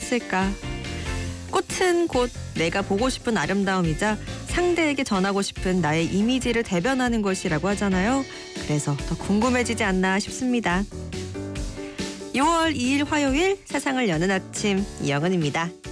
있을까? 꽃은 곧 내가 보고 싶은 아름다움이자 상대에게 전하고 싶은 나의 이미지를 대변하는 것이라고 하잖아요. 그래서 더 궁금해지지 않나 싶습니다. 6월 2일 화요일 세상을 여는 아침 이영은입니다.